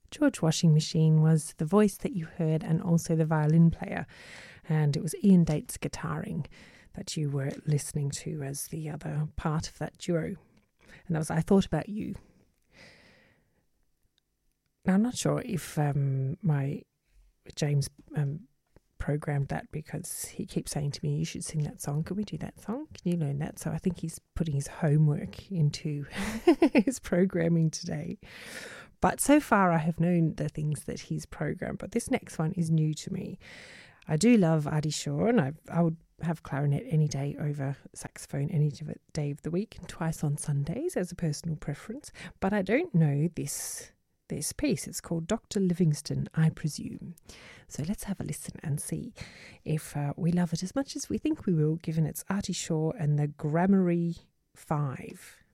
George Washing Machine was the voice that you heard and also the violin player. And it was Ian Dates guitaring that you were listening to as the other part of that duo. And that was I Thought About You. Now, I'm not sure if my James programmed that, because he keeps saying to me, you should sing that song. Can we do that song? Can you learn that? So I think he's putting his homework into his programming today. But so far I have known the things that he's programmed. But this next one is new to me. I do love Artie Shaw, and I would have clarinet any day over saxophone any day of the week, and twice on Sundays as a personal preference. But I don't know this piece. It's called Dr. Livingstone, I Presume. So let's have a listen and see if we love it as much as we think we will, given it's Artie Shaw and the Grammary 5.